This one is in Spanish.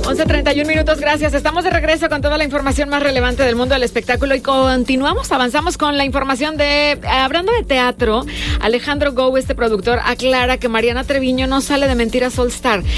11:31 minutos, gracias. Estamos de regreso con toda la información más relevante del mundo del espectáculo y avanzamos con la información hablando de teatro. Alejandro Gou, este productor, aclara que Mariana Treviño no sale de Mentiras All Star.